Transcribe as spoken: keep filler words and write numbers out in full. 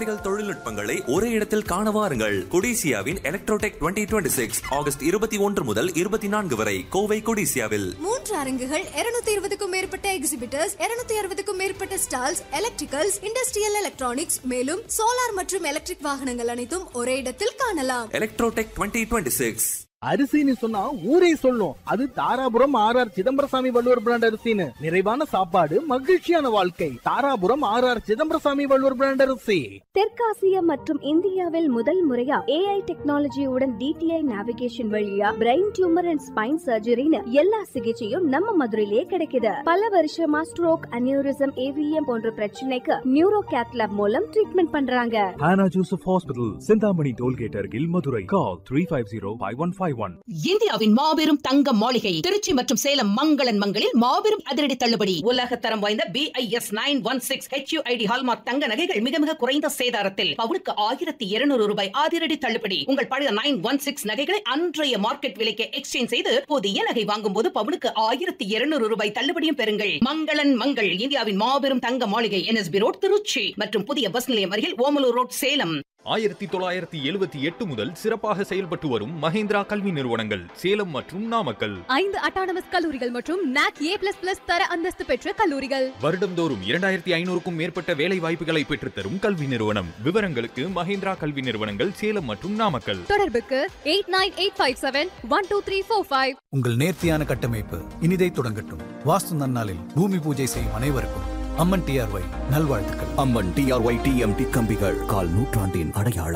நவீன தொழில்நுட்பங்களை ஒரே இடத்தில் காண வாருங்கள். கொடிசியாவின் Electrotech twenty twenty six August இருபத்தி ஒன்று முதல் இருபத்தி நான்கு வரை கோவை கொடிசியாவில். மூன்று அரங்குகள், இருநூத்தி இருபதுக்கும் மேற்பட்ட எக்ஸிபிட்டர்ஸ், இருநூத்தி அறுபதுக்கும் மேற்பட்ட ஸ்டால்ஸ், எலக்ட்ரிக்கல்ஸ், இண்டஸ்ட்ரியல் எலக்ட்ரானிக்ஸ், மேலும் சோலார் மற்றும் எலக்ட்ரிக் வாகனங்கள் அனைத்தும் ஒரே இடத்தில் காணலாம். Electrotech twenty twenty six. அரிசின்னு சொன்னா ஊரே சொல்லும் அது Dharapuram R R Chidambarasamy Valluvar brand அரிசின்னு. நிறைவான சாப்பாடு, மகிழ்ச்சியான வாழ்க்கை. Dharapuram R R Chidambarasamy Valluvar brand அரிசி. தெற்காசியா மற்றும் இந்தியாவில் முதல் முறையா ஏஐ டெக்னாலஜியுடன் டிடிஐ நேவிகேஷன் வழியா பிரெயின் டியூமர் அண்ட் ஸ்பைன் சர்ஜரின்னு எல்லா சிகிச்சையும் நம்ம மதுரையிலே கிடைக்குது. பல வருஷமா ஸ்ட்ரோக், அனியூரிசம், ஏவிஎம் போன்ற பிரச்சனைக்கு நியூரோ கேத்லாப் மூலம் ட்ரீட்மெண்ட் பண்றாங்க. Hannah Joseph Hospital, Chintamani tollgate அருகில், Madurai. Call three five zero five one five. இந்தியாவின் மாபெரும் தங்க மாளிகை திருச்சி மற்றும் சேலம் மங்களன் மங்களில் மாபெரும் அதிரடி தள்ளுபடி. உலக தரம் வாய்ந்த B I S nine one six H you I D hallmark தங்க நகைகள் மிக மிக குறைந்த சேதாரத்தில் பவுனுக்கு ஆயிரத்தி இருநூறு ரூபாய் அதிரடி தள்ளுபடி. உங்கள் பழைய நைன் ஒன் சிக்ஸ் நகைகளை அன்றைய மார்க்கெட் விலைக்கு எக்ஸ்சேஞ்ச் செய்து புதிய நகை வாங்கும் போது பவுனுக்கு ஆயிரத்தி இருநூறு ரூபாய் தள்ளுபடியும் பெறுங்கள். மங்களன் மங்கள் இந்தியாவின் மாபெரும் தங்க மாளிகை, N S B road, Trichy மற்றும் புதிய பஸ் நிலையம் அருகில் ஓமலூர் ரோட், சேலம். ஆயிரத்தி தொள்ளாயிரத்தி எழுபத்தி எட்டு முதல் சிறப்பாக செயல்பட்டு வரும் மஹேந்திரா கல்வி நிறுவனங்கள் சேலம் மற்றும் நாமக்கல். ஐந்து அட்டானமஸ் கல்லூரிகள் மற்றும் நாக் ஏ பிளஸ் பிளஸ் தர அந்தஸ்து பெற்ற கல்லூரிகள். வருடம்தோறும் இரண்டாயிரத்தி ஐநூறுக்கும் மேற்பட்ட வேலை வாய்ப்புகளை பெற்றுத்தரும் கல்வி நிறுவனம். விவரங்களுக்கு மஹேந்திரா கல்வி நிறுவனங்கள் சேலம் மற்றும் நாமக்கல். தொடர்புக்கு eight nine eight five seven one two three four five. உங்கள் நேர்த்தியான கட்டமைப்பு இனிதை தொடங்கட்டும். வாஸ்து நன்னாளில் பூமி பூஜை செய்யும் அனைவருக்கும் அம்மன் டிஆர்ஒய் நல்வாழ்த்துக்கள். அம்மன் டிஆர்ஒய் டிஎம்டி கம்பிகள், கால் நூற்றாண்டின் அடையாளம்.